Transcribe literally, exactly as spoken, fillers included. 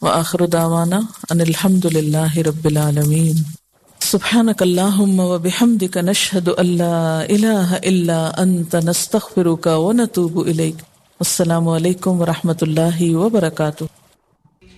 व आखिरु दावाना अनिल हम्दुलिल्लाहि रब्बिल आलमीन। सुब्हानकल्लाहुम्मा व बिहम्दिका नशहदु अल्ला इलाहा इल्ला अंता नस्तगफिरुका व नतूबु इलैक। अस्सलामु अलैकुम व रहमतुल्लाहि व बरकातुहू।